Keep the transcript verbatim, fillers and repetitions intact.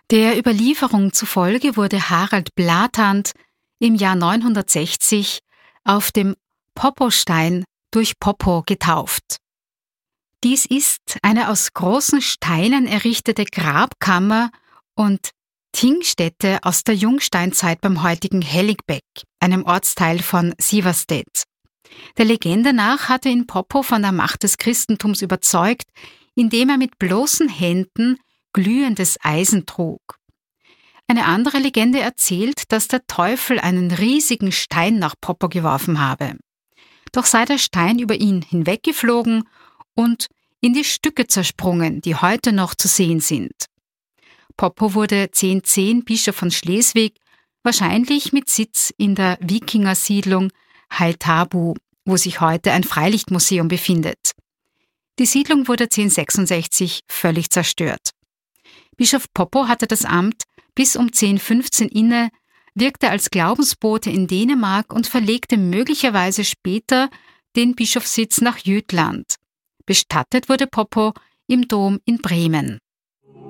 Der Überlieferung zufolge wurde Harald Blathand im Jahr neunhundertsechzig auf dem Poppostein durch Poppo getauft. Dies ist eine aus großen Steinen errichtete Grabkammer und Tingstätte aus der Jungsteinzeit beim heutigen Helligbeck, einem Ortsteil von Sieverstedt. Der Legende nach hatte ihn Poppo von der Macht des Christentums überzeugt, indem er mit bloßen Händen glühendes Eisen trug. Eine andere Legende erzählt, dass der Teufel einen riesigen Stein nach Poppo geworfen habe. Doch sei der Stein über ihn hinweggeflogen und in die Stücke zersprungen, die heute noch zu sehen sind. Poppo wurde zehn zehn Bischof von Schleswig, wahrscheinlich mit Sitz in der Wikingersiedlung Haithabu, wo sich heute ein Freilichtmuseum befindet. Die Siedlung wurde zehn sechsundsechzig völlig zerstört. Bischof Poppo hatte das Amt bis um zehn fünfzehn inne, wirkte als Glaubensbote in Dänemark und verlegte möglicherweise später den Bischofssitz nach Jütland. Bestattet wurde Poppo im Dom in Bremen.